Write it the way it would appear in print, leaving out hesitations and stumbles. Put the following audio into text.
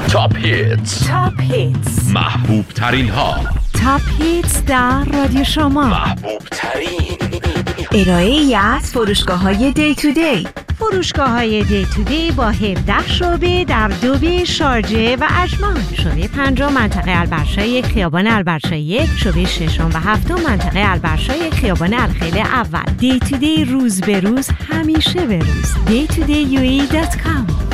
تاپ هیتز محبوب ترین ها. تاپ هیتز در رادیو شما. محبوب ترین ارائه‌ای از فروشگاه‌های دی تو دی. فروشگاه‌های دی تو دی با 17 شعبه در دوبه، شارجه و عجمان. شعبه 5 منطقه البرشای خیابان البرشای 1، شعبه 6 و 7 منطقه البرشای خیابان الخیل اول. دی تو دی روز به روز، همیشه به روز. daytoday.com